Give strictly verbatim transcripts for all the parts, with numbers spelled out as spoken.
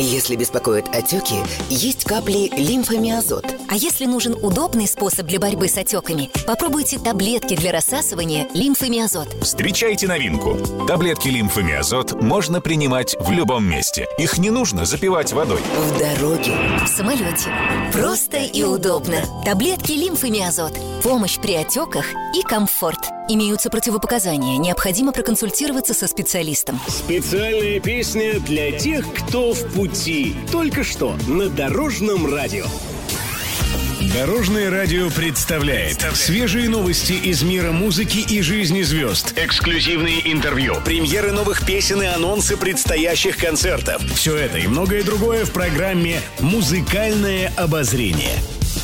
Если беспокоят отеки, есть капли лимфомиазот. А если нужен удобный способ для борьбы с отеками, попробуйте таблетки для рассасывания лимфомиазот. Встречайте новинку. Таблетки лимфомиазот можно принимать в любом месте. Их не нужно запивать водой. В дороге, в самолете. Просто и удобно. Таблетки лимфомиазот. Помощь при отеках и комфорт. Имеются противопоказания. Необходимо проконсультироваться со специалистом. Специальная песня для тех, кто в пути. Только что на Дорожном радио. Дорожное радио представляет свежие новости из мира музыки и жизни звезд, эксклюзивные интервью, премьеры новых песен и анонсы предстоящих концертов. Все это и многое другое в программе «Музыкальное обозрение».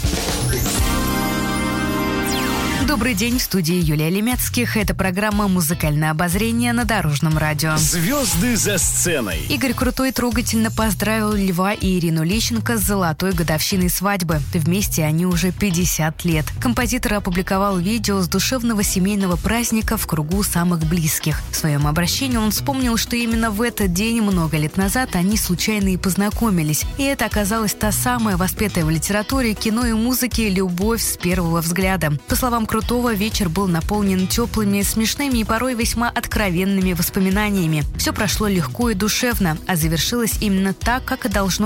Добрый день, в студии Юлия Лемецких. Это программа «Музыкальное обозрение» на Дорожном радио. Звезды за сценой. Игорь Крутой трогательно поздравил Льва и Ирину Лещенко с золотой годовщиной свадьбы. Вместе они уже пятьдесят лет. Композитор опубликовал видео с душевного семейного праздника в кругу самых близких. В своем обращении он вспомнил, что именно в этот день много лет назад они случайно и познакомились. И это оказалась та самая воспетая в литературе, кино и музыке любовь с первого взгляда. По словам Крутого, вечер был наполнен теплыми, смешными и порой весьма откровенными воспоминаниями. Все прошло легко и душевно, а завершилось именно так, как и должно